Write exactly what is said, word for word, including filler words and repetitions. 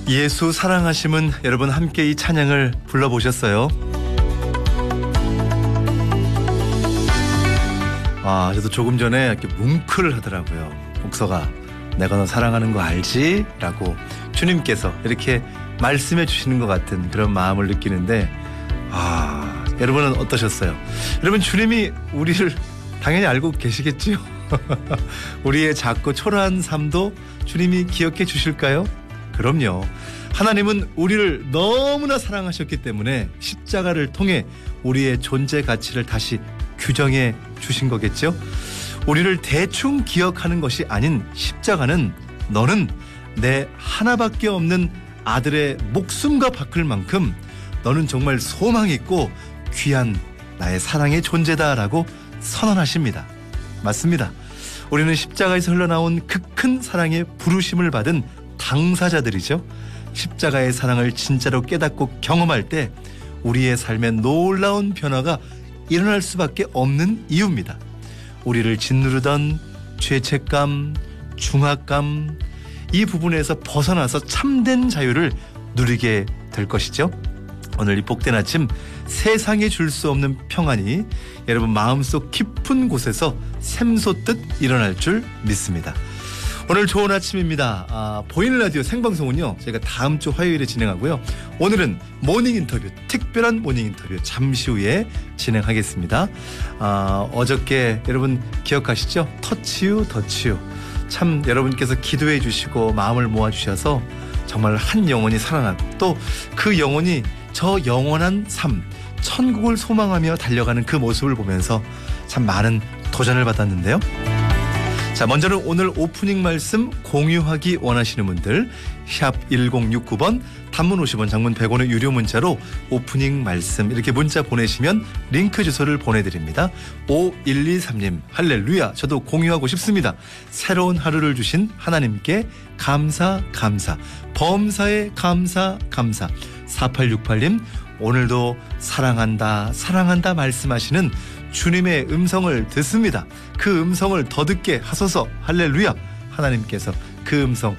예수 사랑하심은 여러분 함께 이 찬양을 불러보셨어요? 아, 저도 조금 전에 이렇게 뭉클 하더라고요. 목서가 내가 너 사랑하는 거 알지? 라고 주님께서 이렇게 말씀해 주시는 것 같은 그런 마음을 느끼는데, 아, 여러분은 어떠셨어요? 여러분, 주님이 우리를 당연히 알고 계시겠지요? 우리의 작고 초라한 삶도 주님이 기억해 주실까요? 그럼요. 하나님은 우리를 너무나 사랑하셨기 때문에 십자가를 통해 우리의 존재 가치를 다시 규정해 주신 거겠죠? 우리를 대충 기억하는 것이 아닌 십자가는 너는 내 하나밖에 없는 아들의 목숨과 바꿀 만큼 너는 정말 소망이 있고 귀한 나의 사랑의 존재다라고 선언하십니다. 맞습니다. 우리는 십자가에서 흘러나온 그 큰 사랑의 부르심을 받은 당사자들이죠. 십자가의 사랑을 진짜로 깨닫고 경험할 때 우리의 삶에 놀라운 변화가 일어날 수밖에 없는 이유입니다. 우리를 짓누르던 죄책감, 중압감, 이 부분에서 벗어나서 참된 자유를 누리게 될 것이죠. 오늘 이 복된 아침, 세상에 줄 수 없는 평안이 여러분 마음속 깊은 곳에서 샘솟듯 일어날 줄 믿습니다. 오늘 좋은 아침입니다. 아, 보이는 라디오 생방송은요, 저희가 다음 주 화요일에 진행하고요. 오늘은 모닝 인터뷰, 특별한 모닝 인터뷰 잠시 후에 진행하겠습니다. 아, 어저께 여러분 기억하시죠? 터치유 터치유. 참 여러분께서 기도해 주시고 마음을 모아주셔서 정말 한 영혼이 살아나고 또 그 영혼이 저 영원한 삶, 천국을 소망하며 달려가는 그 모습을 보면서 참 많은 도전을 받았는데요. 자, 먼저는 오늘 오프닝 말씀 공유하기 원하시는 분들 샵 일공육구 번, 단문 오십 원, 장문 백 원의 유료 문자로 오프닝 말씀 이렇게 문자 보내시면 링크 주소를 보내드립니다. 오일이삼 님 할렐루야, 저도 공유하고 싶습니다. 새로운 하루를 주신 하나님께 감사 감사, 범사에 감사 감사. 사팔육팔 님 오늘도 사랑한다 사랑한다 말씀하시는 주님의 음성을 듣습니다. 그 음성을 더 듣게 하소서. 할렐루야. 하나님께서 그 음성